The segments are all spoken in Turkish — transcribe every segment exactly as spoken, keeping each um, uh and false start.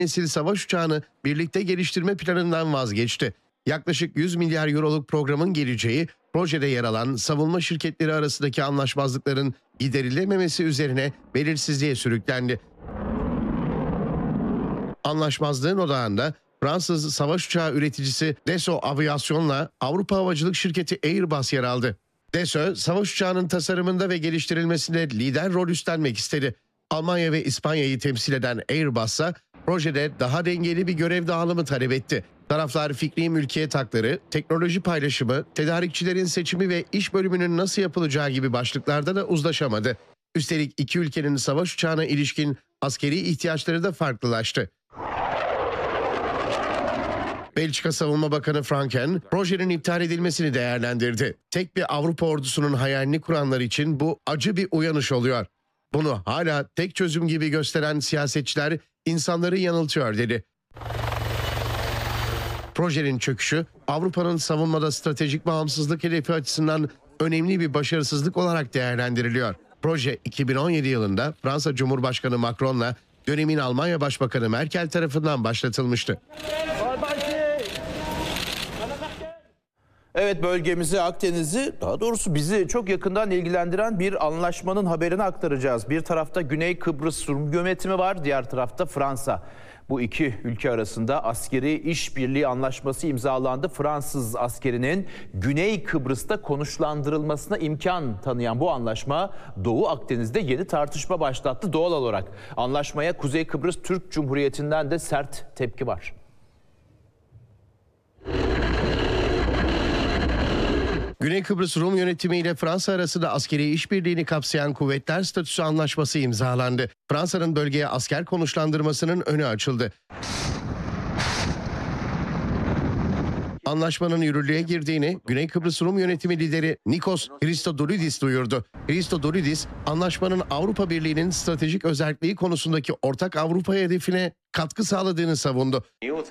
nesil savaş uçağını birlikte geliştirme planından vazgeçti. Yaklaşık yüz milyar euroluk programın geleceği, projede yer alan savunma şirketleri arasındaki anlaşmazlıkların giderilememesi üzerine belirsizliğe sürüklendi. Anlaşmazlığın odağında Fransız savaş uçağı üreticisi Dassault Aviasyon'la Avrupa Havacılık Şirketi Airbus yer aldı. Dassault, savaş uçağının tasarımında ve geliştirilmesinde lider rol üstlenmek istedi. Almanya ve İspanya'yı temsil eden Airbus'a projede daha dengeli bir görev dağılımı talep etti. Taraflar fikri mülkiyet hakları, teknoloji paylaşımı, tedarikçilerin seçimi ve iş bölümünün nasıl yapılacağı gibi başlıklarda da uzlaşamadı. Üstelik iki ülkenin savaş uçağına ilişkin askeri ihtiyaçları da farklılaştı. Belçika Savunma Bakanı Franken, projenin iptal edilmesini değerlendirdi. Tek bir Avrupa ordusunun hayalini kuranlar için bu acı bir uyanış oluyor. Bunu hala tek çözüm gibi gösteren siyasetçiler insanları yanıltıyor dedi. Projenin çöküşü Avrupa'nın savunmada stratejik bağımsızlık hedefi açısından önemli bir başarısızlık olarak değerlendiriliyor. Proje iki bin on yedi yılında Fransa Cumhurbaşkanı Macron'la dönemin Almanya Başbakanı Merkel tarafından başlatılmıştı. Evet, bölgemizi, Akdeniz'i, daha doğrusu bizi çok yakından ilgilendiren bir anlaşmanın haberini aktaracağız. Bir tarafta Güney Kıbrıs Rum yönetimi var, diğer tarafta Fransa. Bu iki ülke arasında askeri işbirliği anlaşması imzalandı. Fransız askerinin Güney Kıbrıs'ta konuşlandırılmasına imkan tanıyan bu anlaşma Doğu Akdeniz'de yeni tartışma başlattı doğal olarak. Anlaşmaya Kuzey Kıbrıs Türk Cumhuriyeti'nden de sert tepki var. Güney Kıbrıs Rum yönetimi ile Fransa arasında askeri işbirliğini kapsayan kuvvetler statüsü anlaşması imzalandı. Fransa'nın bölgeye asker konuşlandırmasının önü açıldı. Anlaşmanın yürürlüğe girdiğini Güney Kıbrıs Rum yönetimi lideri Nikos Christodoulidis duyurdu. Christodoulidis, anlaşmanın Avrupa Birliği'nin stratejik özelliği konusundaki ortak Avrupa hedefine katkı sağladığını savundu.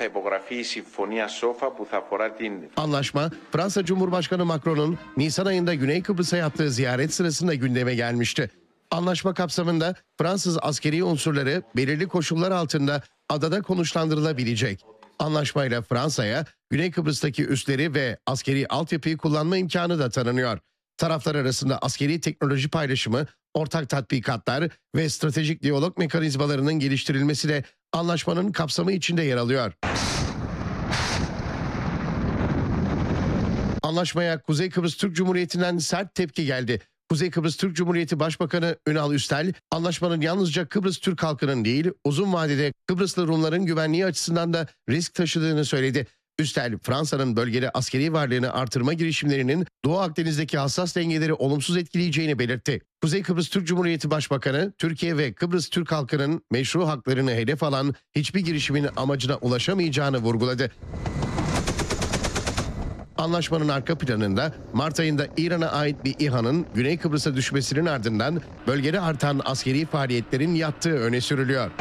Anlaşma, Fransa Cumhurbaşkanı Macron'un Nisan ayında Güney Kıbrıs'a yaptığı ziyaret sırasında gündeme gelmişti. Anlaşma kapsamında Fransız askeri unsurları belirli koşullar altında adada konuşlandırılabilecek. Anlaşmayla Fransa'ya Güney Kıbrıs'taki üsleri ve askeri altyapıyı kullanma imkanı da tanınıyor. Taraflar arasında askeri teknoloji paylaşımı, ortak tatbikatlar ve stratejik diyalog mekanizmalarının geliştirilmesi de anlaşmanın kapsamı içinde yer alıyor. Anlaşmaya Kuzey Kıbrıs Türk Cumhuriyeti'nden sert tepki geldi. Kuzey Kıbrıs Türk Cumhuriyeti Başbakanı Ünal Üstel, anlaşmanın yalnızca Kıbrıs Türk halkının değil, uzun vadede Kıbrıslı Rumların güvenliği açısından da risk taşıdığını söyledi. Üstel, Fransa'nın bölgede askeri varlığını artırma girişimlerinin Doğu Akdeniz'deki hassas dengeleri olumsuz etkileyeceğini belirtti. Kuzey Kıbrıs Türk Cumhuriyeti Başbakanı, Türkiye ve Kıbrıs Türk halkının meşru haklarını hedef alan hiçbir girişimin amacına ulaşamayacağını vurguladı. Anlaşmanın arka planında Mart ayında İran'a ait bir İHA'nın Güney Kıbrıs'a düşmesinin ardından bölgede artan askeri faaliyetlerin yattığı öne sürülüyor.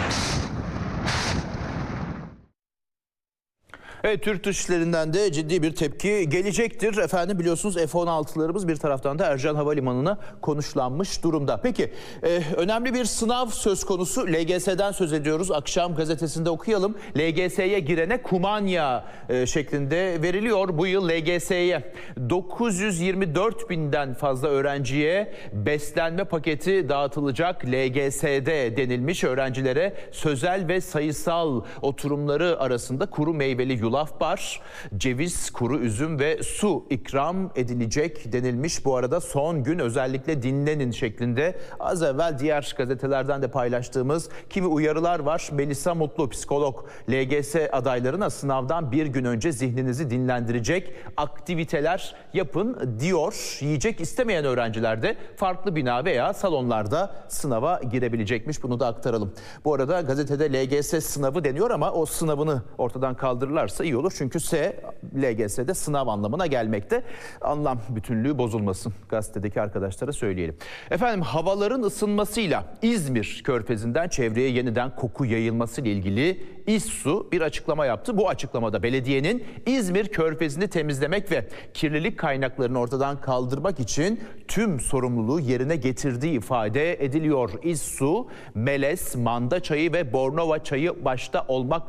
Evet, Türk dışişlerinden de ciddi bir tepki gelecektir. Efendim, biliyorsunuz F on altılarımız bir taraftan da Ercan Havalimanı'na konuşlanmış durumda. Peki, e, önemli bir sınav söz konusu. L G S'den söz ediyoruz. Akşam gazetesinde okuyalım. L G S'ye girene kumanya e, şeklinde veriliyor bu yıl L G S'ye. dokuz yüz yirmi dört binden fazla öğrenciye beslenme paketi dağıtılacak L G S'de denilmiş. Öğrencilere sözel ve sayısal oturumları arasında kuru meyveli yulaf bar, ceviz, kuru üzüm ve su ikram edilecek denilmiş. Bu arada son gün özellikle dinlenin şeklinde az evvel diğer gazetelerden de paylaştığımız kimi uyarılar var. Melisa Mutlu, psikolog, L G S adaylarına sınavdan bir gün önce zihninizi dinlendirecek aktiviteler yapın diyor. Yiyecek istemeyen öğrenciler de farklı bina veya salonlarda sınava girebilecekmiş. Bunu da aktaralım. Bu arada gazetede L G S sınavı deniyor ama o sınavını ortadan kaldırırlarsa varsa iyi olur. Çünkü S L G S'de sınav anlamına gelmekte. Anlam bütünlüğü bozulmasın. Gazetedeki arkadaşlara söyleyelim. Efendim, havaların ısınmasıyla İzmir Körfezi'nden çevreye yeniden koku yayılması ile ilgili İSSU bir açıklama yaptı. Bu açıklamada belediyenin İzmir Körfezi'ni temizlemek ve kirlilik kaynaklarını ortadan kaldırmak için tüm sorumluluğu yerine getirdiği ifade ediliyor. İSSU, Melez, Manda çayı ve Bornova çayı başta olmak